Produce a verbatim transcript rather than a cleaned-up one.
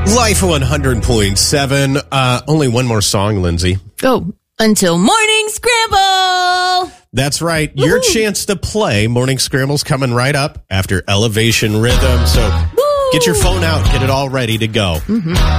Life one hundred point seven. Uh, only one more song, Lindsay. Oh, until Morning Scramble. That's right. Woo-hoo. Your chance to play. Morning Scramble's coming right up after Elevation Rhythm. So Woo. Get your phone out. Get it all ready to go. Mm-hmm.